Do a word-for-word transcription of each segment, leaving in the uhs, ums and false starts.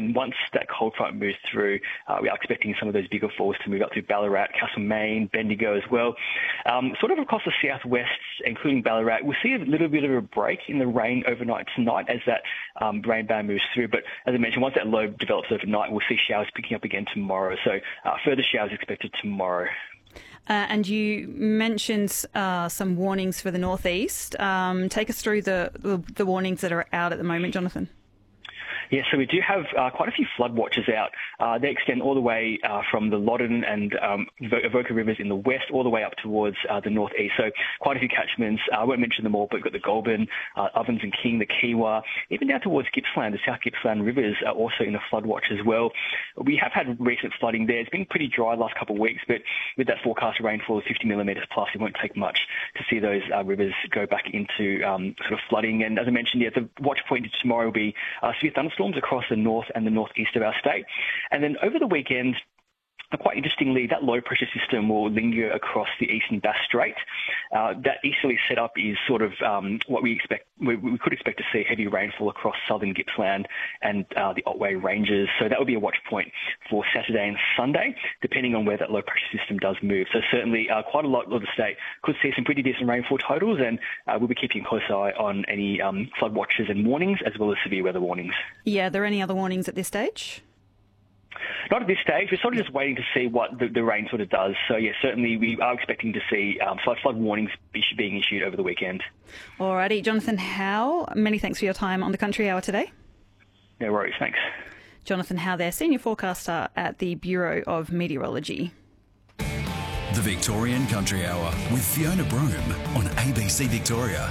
then once that cold front moves through, uh, we are expecting some of those bigger falls to move up to Ballarat, Castlemaine, Bendigo as well. Um, sort of across the southwest, including Ballarat, we'll see a little bit of a break in the rain overnight tonight as that um, rain band moves through. But as I mentioned, once that low develops overnight, we'll see showers picking up again tomorrow. So uh, further showers expected tomorrow. Uh, and you mentioned uh, some warnings for the northeast. Um, take us through the, the the warnings that are out at the moment, Jonathan. Yeah, so we do have uh, quite a few flood watches out. Uh, they extend all the way uh, from the Loddon and um, Avoca rivers in the west all the way up towards uh, the northeast. So quite a few catchments. Uh, I won't mention them all, but we've got the Goulburn, uh, Ovens and King, the Kiewa, even down towards Gippsland. The South Gippsland rivers are also in the flood watch as well. We have had recent flooding there. It's been pretty dry the last couple of weeks, but with that forecast rainfall of fifty millimetres plus, it won't take much to see those uh, rivers go back into um, sort of flooding. And as I mentioned, yeah, the watch point tomorrow will be uh, severe thunderstorms across the north and the northeast of our state. And then over the weekend, quite interestingly, that low pressure system will linger across the eastern Bass Strait. Uh, that easterly setup is sort of um, what we expect. We, we could expect to see heavy rainfall across southern Gippsland and uh, the Otway Ranges. So that will be a watch point for Saturday and Sunday, depending on where that low pressure system does move. So certainly uh, quite a lot of the state could see some pretty decent rainfall totals, and uh, we'll be keeping a close eye on any um, flood watches and warnings, as well as severe weather warnings. Yeah, are there any other warnings at this stage? Not at this stage. We're sort of just waiting to see what the, the rain sort of does. So, yeah, certainly we are expecting to see um, flood, flood warnings being issued over the weekend. Alrighty. Jonathan Howe, many thanks for your time on the Country Hour today. No worries. Thanks. Jonathan Howe there, Senior Forecaster at the Bureau of Meteorology. The Victorian Country Hour with Fiona Broome on A B C Victoria.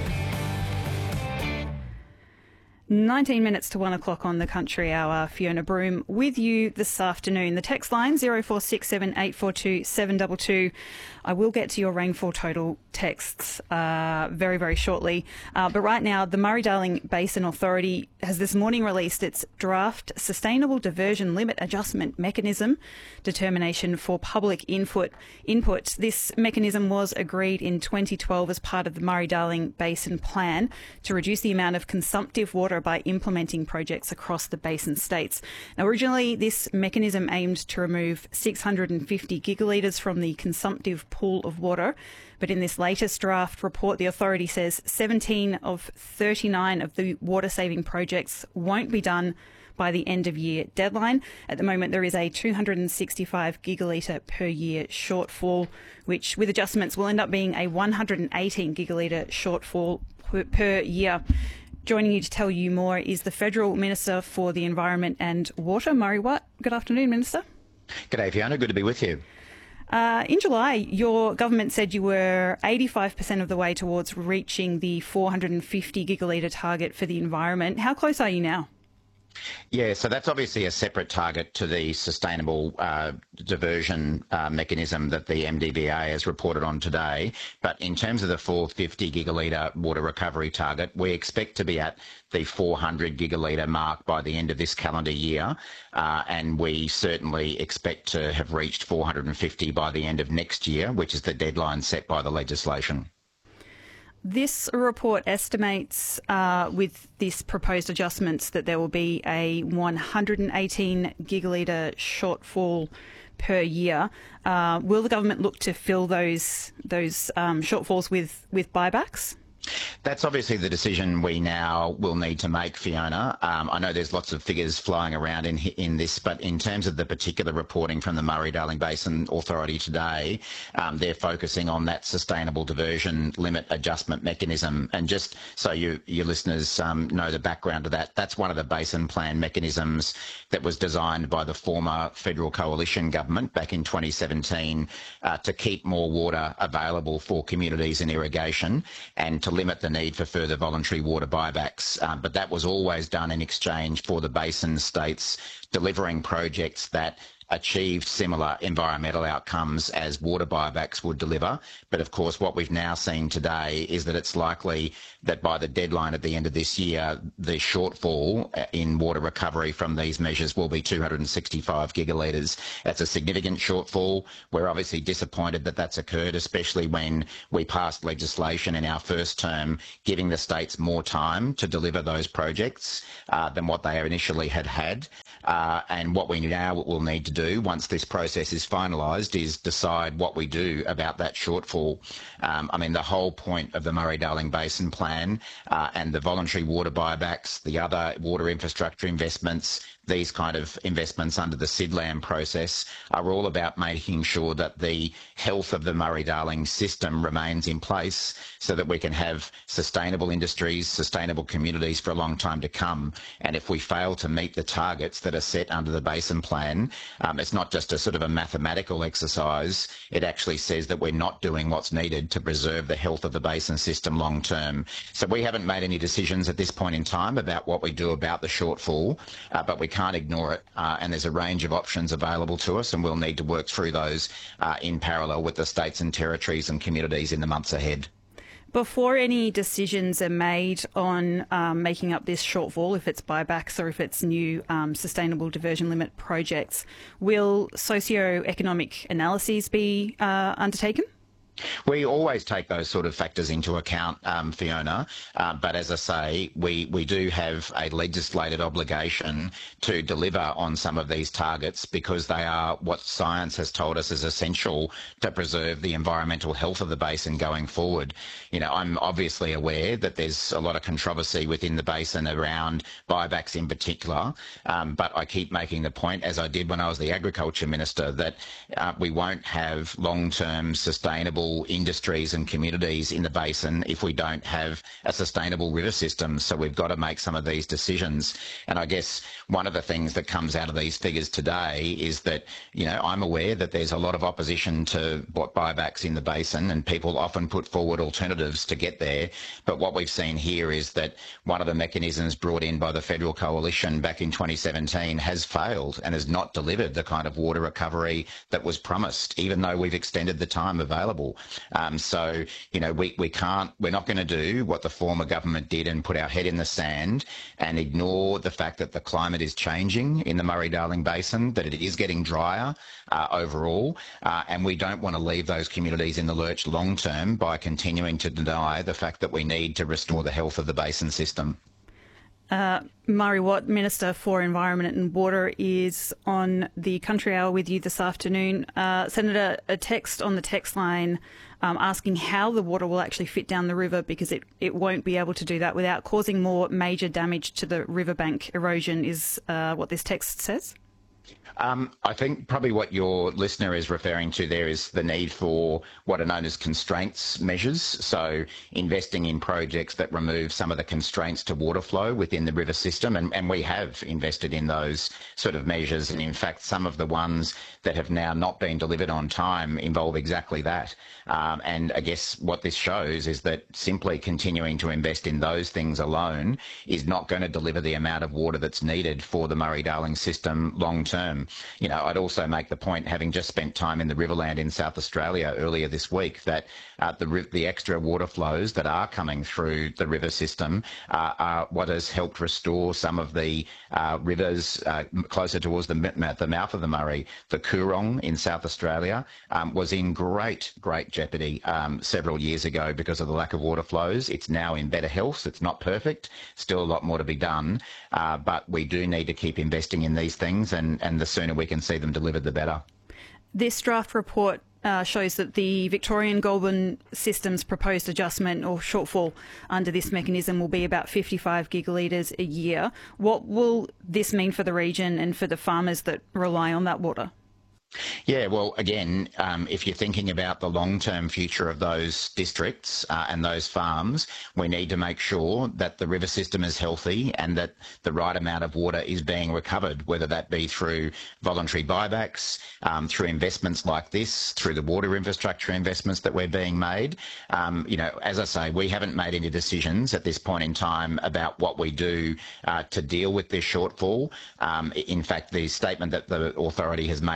nineteen minutes to one o'clock on the Country Hour. Fiona Broome with you this afternoon. The text line zero four six seven eight four two seven two two. I will get to your rainfall total texts uh, very, very shortly. Uh, but right now, the Murray-Darling Basin Authority has this morning released its draft Sustainable Diversion Limit Adjustment Mechanism determination for public input. Input. This mechanism was agreed in twenty twelve as part of the Murray-Darling Basin Plan to reduce the amount of consumptive water by implementing projects across the basin states. Now, originally, this mechanism aimed to remove six hundred fifty gigalitres from the consumptive pool of water, but in this latest draft report, the authority says seventeen of thirty-nine of the water-saving projects won't be done by the end of year deadline. At the moment, there is a two hundred sixty-five gigalitre per year shortfall, which with adjustments will end up being a one hundred eighteen gigalitre shortfall per, per year. Joining you to tell you more is the Federal Minister for the Environment and Water, Murray Watt. Good afternoon, Minister. G'day, Fiona. Good to be with you. Uh, in July, your government said you were eighty-five percent of the way towards reaching the four hundred fifty gigalitre target for the environment. How close are you now? Yeah, so that's obviously a separate target to the sustainable uh, diversion uh, mechanism that the M D V A has reported on today. But in terms of the four hundred fifty gigalitre water recovery target, we expect to be at the four hundred gigalitre mark by the end of this calendar year. Uh, and we certainly expect to have reached four hundred fifty by the end of next year, which is the deadline set by the legislation. This report estimates, uh, with this proposed adjustments, that there will be a one hundred eighteen gigalitre shortfall per year. Uh, will the government look to fill those those um, shortfalls with, with buybacks? That's obviously the decision we now will need to make, Fiona. Um, I know there's lots of figures flying around in in this, but in terms of the particular reporting from the Murray-Darling Basin Authority today, um, they're focusing on that sustainable diversion limit adjustment mechanism. And just so you, your listeners um, know the background to that, that's one of the basin plan mechanisms that was designed by the former federal coalition government back in twenty seventeen uh, to keep more water available for communities and irrigation and to limit the need for further voluntary water buybacks. Um, but that was always done in exchange for the basin states delivering projects that achieved similar environmental outcomes as water buybacks would deliver. But of course, what we've now seen today is that it's likely that by the deadline at the end of this year, the shortfall in water recovery from these measures will be two hundred sixty-five gigalitres. That's a significant shortfall. We're obviously disappointed that that's occurred, especially when we passed legislation in our first term giving the states more time to deliver those projects uh, than what they initially had had. Uh, and what we now will need to do once this process is finalised is decide what we do about that shortfall. Um, I mean, the whole point of the Murray-Darling Basin Plan uh, and the voluntary water buybacks, the other water infrastructure investments, these kind of investments under the SIDLAM process are all about making sure that the health of the Murray-Darling system remains in place so that we can have sustainable industries, sustainable communities for a long time to come. And if we fail to meet the targets that are set under the Basin Plan, um, it's not just a sort of a mathematical exercise. It actually says that we're not doing what's needed to preserve the health of the basin system long term. So we haven't made any decisions at this point in time about what we do about the shortfall, uh, but we can't ignore it, uh, and there's a range of options available to us, and we'll need to work through those uh, in parallel with the states and territories and communities in the months ahead. Before any decisions are made on um, making up this shortfall, if it's buybacks or if it's new um, sustainable diversion limit projects, will socio-economic analyses be uh, undertaken? We always take those sort of factors into account, um, Fiona, uh, but as I say, we, we do have a legislated obligation to deliver on some of these targets because they are what science has told us is essential to preserve the environmental health of the basin going forward. You know, I'm obviously aware that there's a lot of controversy within the basin around buybacks in particular, um, but I keep making the point, as I did when I was the Agriculture Minister, that uh, we won't have long-term sustainable industries and communities in the basin if we don't have a sustainable river system. So we've got to make some of these decisions. And I guess one of the things that comes out of these figures today is that, you know, I'm aware that there's a lot of opposition to what buybacks in the basin, and people often put forward alternatives to get there. But what we've seen here is that one of the mechanisms brought in by the federal coalition back in twenty seventeen has failed and has not delivered the kind of water recovery that was promised, even though we've extended the time available. Um, so, you know, we, we can't, we're not going to do what the former government did and put our head in the sand and ignore the fact that the climate is changing in the Murray-Darling Basin, that it is getting drier uh, overall, uh, and we don't want to leave those communities in the lurch long term by continuing to deny the fact that we need to restore the health of the basin system. Uh, Murray Watt, Minister for Environment and Water, is on the Country Hour with you this afternoon. Uh, Senator, a text on the text line um, asking how the water will actually fit down the river, because it, it won't be able to do that without causing more major damage to the riverbank erosion, is uh, what this text says. Um, I think probably what your listener is referring to there is the need for what are known as constraints measures. So investing in projects that remove some of the constraints to water flow within the river system. And, and we have invested in those sort of measures. And in fact, some of the ones that have now not been delivered on time involve exactly that. Um, and I guess what this shows is that simply continuing to invest in those things alone is not going to deliver the amount of water that's needed for the Murray-Darling system long term. You know, I'd also make the point, having just spent time in the Riverland in South Australia earlier this week, that uh, the, the extra water flows that are coming through the river system uh, are what has helped restore some of the uh, rivers uh, closer towards the, the mouth of the Murray. The Coorong in South Australia um, was in great, great jeopardy um, several years ago because of the lack of water flows. It's now in better health. It's not perfect. Still a lot more to be done, uh, but we do need to keep investing in these things, and, and the sooner we can see them delivered, the better. This draft report uh, shows that the Victorian Goulburn system's proposed adjustment or shortfall under this mechanism will be about fifty-five gigalitres a year. What will this mean for the region and for the farmers that rely on that water? Yeah, well, again, um, if you're thinking about the long-term future of those districts uh, and those farms, we need to make sure that the river system is healthy and that the right amount of water is being recovered, whether that be through voluntary buybacks, um, through investments like this, through the water infrastructure investments that we're being made. Um, you know, as I say, we haven't made any decisions at this point in time about what we do uh, to deal with this shortfall. Um, in fact, the statement that the authority has made today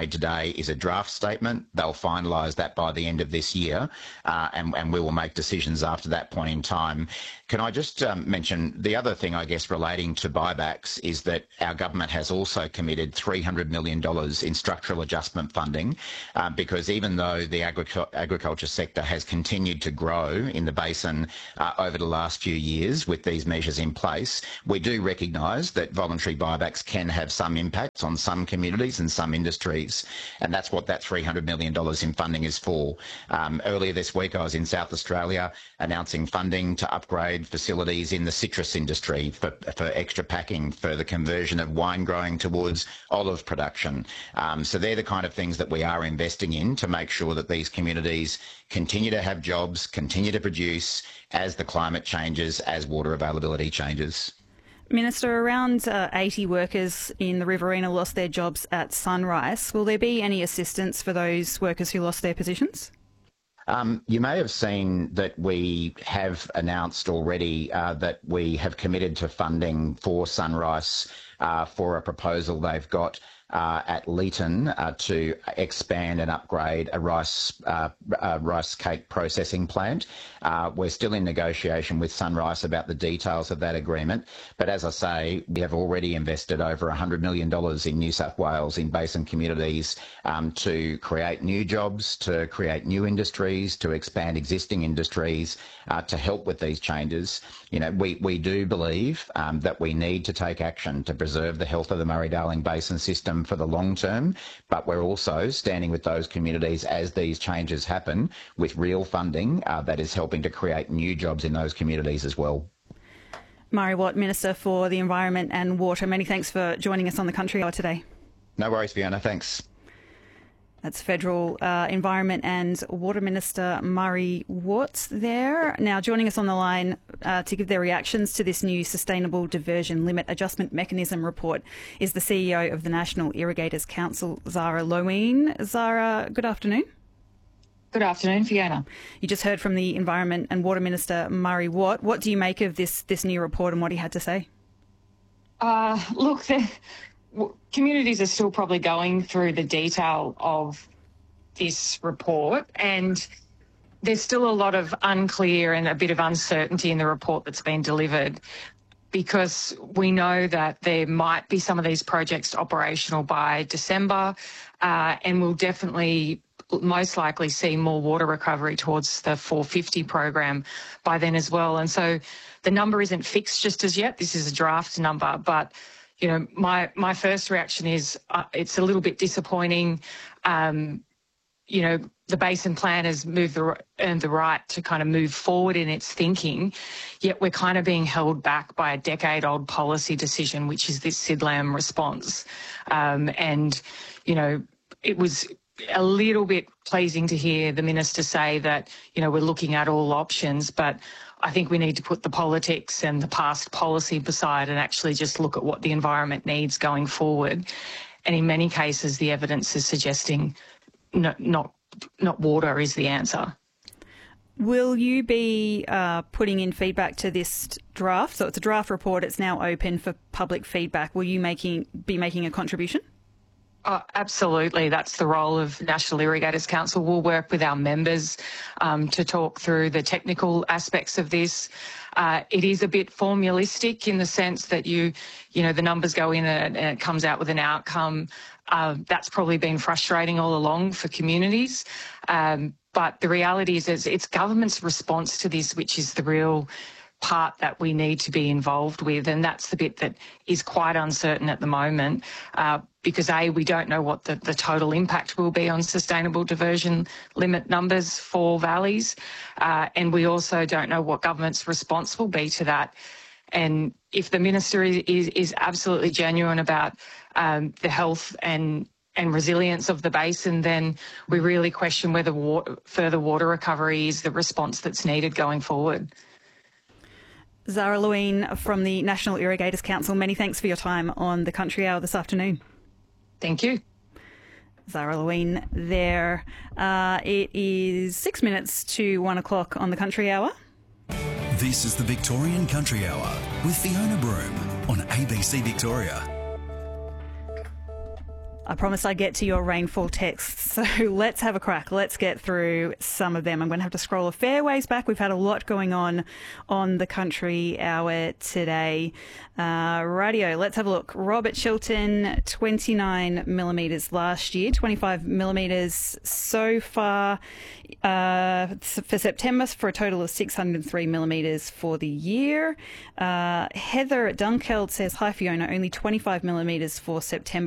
today is a draft statement. They'll finalise that by the end of this year, uh, and, and we will make decisions after that point in time. Can I just um, mention the other thing, I guess, relating to buybacks is that our government has also committed three hundred million dollars in structural adjustment funding, uh, because even though the agric- agriculture sector has continued to grow in the basin uh, over the last few years with these measures in place, we do recognise that voluntary buybacks can have some impacts on some communities and some industries, and that's what that three hundred million dollars in funding is for. Um, earlier this week I was in South Australia announcing funding to upgrade facilities in the citrus industry for, for extra packing, for the conversion of wine growing towards olive production. Um, so they're the kind of things that we are investing in to make sure that these communities continue to have jobs, continue to produce as the climate changes, as water availability changes. Minister, around uh, eighty workers in the Riverina lost their jobs at Sunrise. Will there be any assistance for those workers who lost their positions? Um, you may have seen that we have announced already uh, that we have committed to funding for Sunrise uh, for a proposal they've got uh, at Leeton uh, to expand and upgrade a rice uh, uh, rice cake processing plant. Uh, we're still in negotiation with Sunrise about the details of that agreement, but as I say, we have already invested over one hundred million dollars in New South Wales in basin communities um, to create new jobs, to create new industries, to expand existing industries, uh, to help with these changes. You know, we, we do believe um, that we need to take action to preserve the health of the Murray-Darling Basin system for the long term, but we're also standing with those communities as these changes happen with real funding uh, that is helping to create new jobs in those communities as well. Murray Watt, Minister for the Environment and Water, many thanks for joining us on the Country Hour today. No worries, Fiona. Thanks. That's Federal uh, Environment and Water Minister Murray Watt there. Now joining us on the line uh, to give their reactions to this new Sustainable Diversion Limit Adjustment Mechanism report is the C E O of the National Irrigators Council, Zara Loween. Zara, good afternoon. Good afternoon, Fiona. You just heard from the Environment and Water Minister Murray Watt. What do you make of this, this new report and what he had to say? Uh, look, the communities are still probably going through the detail of this report, and there's still a lot of unclear and a bit of uncertainty in the report that's been delivered, because we know that there might be some of these projects operational by December, uh, and we'll definitely most likely see more water recovery towards the four fifty program by then as well. And so the number isn't fixed just as yet. This is a draft number, but you know, my my first reaction is uh, it's a little bit disappointing. Um, you know, the Basin Plan has moved the, earned the right to kind of move forward in its thinking, yet we're kind of being held back by a decade-old policy decision, which is this SIDLAM response. Um, and, you know, it was a little bit pleasing to hear the minister say that, you know, we're looking at all options, but I think we need to put the politics and the past policy beside and actually just look at what the environment needs going forward. And in many cases, the evidence is suggesting no, not not water is the answer. Will you be uh, putting in feedback to this draft? So it's a draft report. It's now open for public feedback. Will you making be making a contribution? Oh, absolutely. That's the role of National Irrigators Council. We'll work with our members um, to talk through the technical aspects of this. Uh, it is a bit formulistic in the sense that you, you know, the numbers go in and it comes out with an outcome. Uh, that's probably been frustrating all along for communities. Um, but the reality is, is it's government's response to this, which is the real part that we need to be involved with, and that's the bit that is quite uncertain at the moment, uh, because A, we don't know what the, the total impact will be on sustainable diversion limit numbers for valleys, uh, and we also don't know what government's response will be to that. And if the minister is, is, is absolutely genuine about um, the health and and resilience of the basin, then we really question whether water, further water recovery is the response that's needed going forward. Zara Loween from the National Irrigators Council, many thanks for your time on the Country Hour this afternoon. Thank you. Zara Loween there. Uh, it is six minutes to one o'clock on the Country Hour. This is the Victorian Country Hour with Fiona Broome on A B C Victoria. I promised I'd get to your rainfall texts, so let's have a crack. Let's get through some of them. I'm going to have to scroll a fair ways back. We've had a lot going on on the Country Hour today. Uh, radio, let's have a look. Robert Chilton, twenty-nine millimetres last year, twenty-five millimetres so far uh, for September, for a total of six hundred three millimetres for the year. Uh, Heather at Dunkeld says, hi Fiona, only twenty-five millimetres for September.